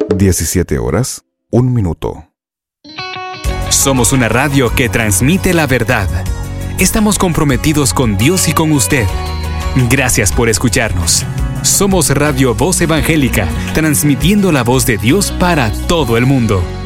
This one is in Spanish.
17 horas, 1 minuto. Somos una radio que transmite la verdad. Estamos comprometidos con Dios y con usted. Gracias por escucharnos. Somos Radio Voz Evangélica, transmitiendo la voz de Dios para todo el mundo.